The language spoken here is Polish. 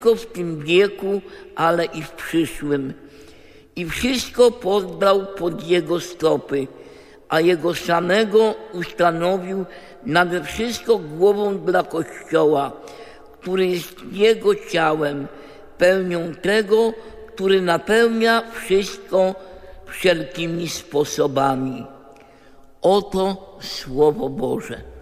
tylko w tym wieku, ale i w przyszłym. I wszystko podbrał pod Jego stopy, a Jego samego ustanowił nade wszystko głową dla Kościoła, który jest Jego ciałem, pełnią tego, który napełnia wszystko wszelkimi sposobami. Oto Słowo Boże.